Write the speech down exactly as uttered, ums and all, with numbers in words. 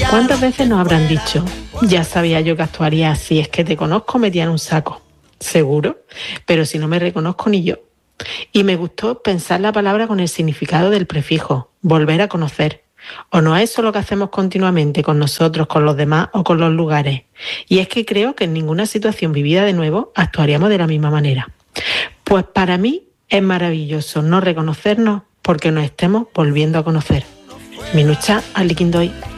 ¿Cuántas veces nos habrán dicho, ya sabía yo que actuaría así, es que te conozco metida en un saco? Seguro, pero si no me reconozco ni yo. Y me gustó pensar la palabra con el significado del prefijo, volver a conocer. ¿O no es eso lo que hacemos continuamente con nosotros, con los demás o con los lugares? Y es que creo que en ninguna situación vivida de nuevo actuaríamos de la misma manera. Pues para mí es maravilloso no reconocernos porque nos estemos volviendo a conocer. Minucha Aliquindoy.